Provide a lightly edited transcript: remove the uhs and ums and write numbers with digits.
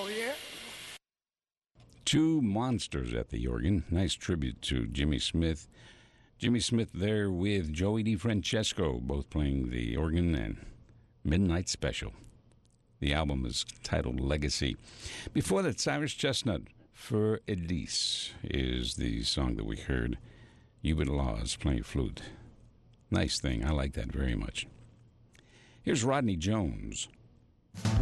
Two monsters at the organ. Nice tribute to Jimmy Smith. Jimmy Smith there with Joey DeFrancesco, both playing the organ and Midnight Special. The album is titled Legacy. Before that, Cyrus Chestnut, For Elise, is the song that we heard. Hubert Laws playing flute. Nice thing. I like that very much. Here's Rodney Jones.